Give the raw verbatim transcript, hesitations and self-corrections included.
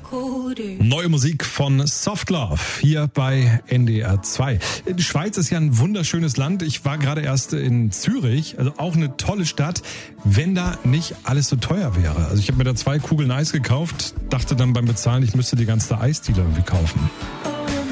Neue Musik von Soft Love hier bei N D R zwei. Die Schweiz ist ja ein wunderschönes Land. Ich war gerade erst in Zürich, also auch eine tolle Stadt, wenn da nicht alles so teuer wäre. Also ich habe mir da zwei Kugeln Eis gekauft, dachte dann beim Bezahlen, ich müsste die ganze Eisdiele irgendwie kaufen.